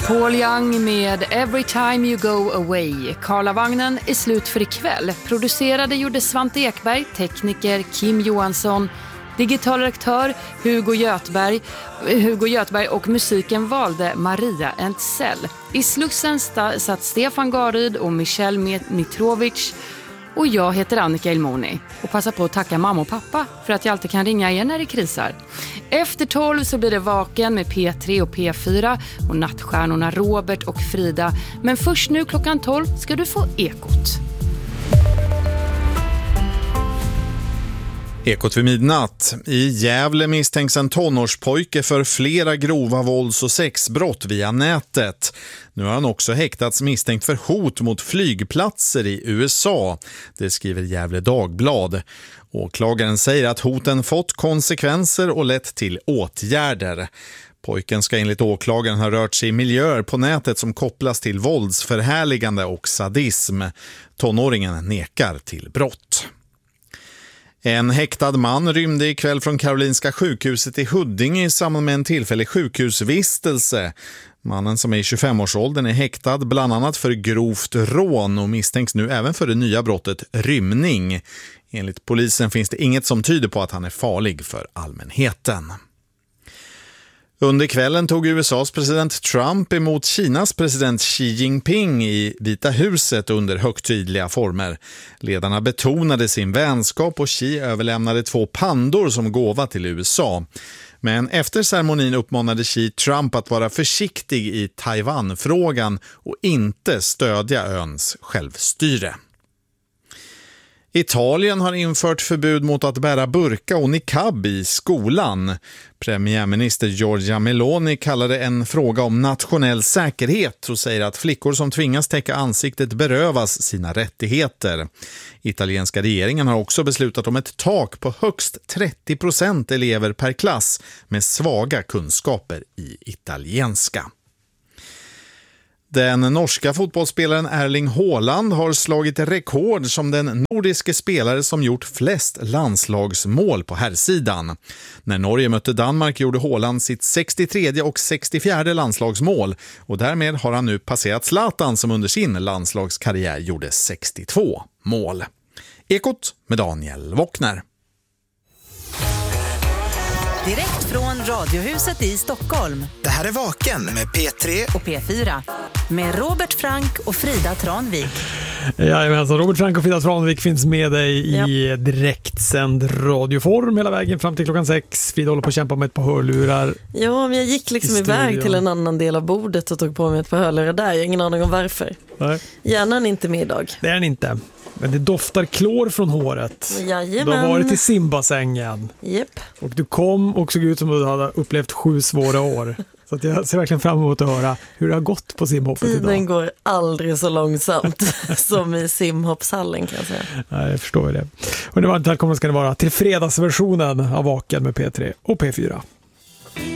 Paul Young med Every Time You Go Away. Karlavagnen är slut för ikväll. Producerade gjorde Svante Ekberg, tekniker Kim Johansson, digital redaktör Hugo Götberg och musiken valde Maria Entzell. I Slussen satt Stefan Garyd och Michel Mitrovic. Och jag heter Annika Ilmoni och passar på att tacka mamma och pappa för att jag alltid kan ringa igen när det krisar. Efter 12 så blir det Vaken med P3 och P4 och nattstjärnorna Robert och Frida. Men först nu klockan 12 ska du få Ekot. Ekot vid midnatt. I Gävle misstänks en tonårspojke för flera grova vålds- och sexbrott via nätet. Nu har han också häktats misstänkt för hot mot flygplatser i USA. Det skriver Gävle Dagblad. Åklagaren säger att hoten fått konsekvenser och lett till åtgärder. Pojken ska enligt åklagaren ha rört sig i miljöer på nätet som kopplas till våldsförhärligande och sadism. Tonåringen nekar till brott. En häktad man rymde ikväll från Karolinska sjukhuset i Huddinge i samband med en tillfällig sjukhusvistelse. Mannen som är i 25-årsåldern är häktad bland annat för grovt rån och misstänks nu även för det nya brottet rymning. Enligt polisen finns det inget som tyder på att han är farlig för allmänheten. Under kvällen tog USAs president Trump emot Kinas president Xi Jinping i Vita huset under högtidliga former. Ledarna betonade sin vänskap och Xi överlämnade 2 pandor som gåva till USA. Men efter ceremonin uppmanade Xi Trump att vara försiktig i Taiwan-frågan och inte stödja öns självstyre. Italien har infört förbud mot att bära burka och niqab i skolan. Premiärminister Giorgia Meloni kallar det en fråga om nationell säkerhet och säger att flickor som tvingas täcka ansiktet berövas sina rättigheter. Italienska regeringen har också beslutat om ett tak på högst 30% elever per klass med svaga kunskaper i italienska. Den norska fotbollsspelaren Erling Haaland har slagit rekord som den nordiske spelare som gjort flest landslagsmål på herrsidan. När Norge mötte Danmark gjorde Haaland sitt 63:e och 64:e landslagsmål och därmed har han nu passerat Zlatan som under sin landslagskarriär gjorde 62 mål. Ekot med Daniel Wockner. Direkt från Radiohuset i Stockholm. Det här är Vaken med P3 och P4. Med Robert Frank och Frida Tranvik. Jajamensan, Robert Frank och Frida Tranvik finns med dig i direktsänd radioform hela vägen fram till klockan 6. Frida håller på att kämpa med ett par hörlurar. Ja, men jag gick liksom iväg till en annan del av bordet och tog på mig ett par hörlurar där. Jag har ingen aning om varför. Nej. Hjärnan är inte med idag. Det är den inte. Men det doftar klor från håret. Jajamän. Du har varit i simbassängen. Japp. Och du kom och såg ut som du hade upplevt 7 svåra år. Så att jag ser verkligen fram emot att höra hur det har gått på simhoppet idag. Tiden går aldrig så långsamt som i simhoppshallen kan jag säga. Nej, jag förstår det. Och det var välkommen ska det vara till fredagsversionen av Vaken med P3 och P4.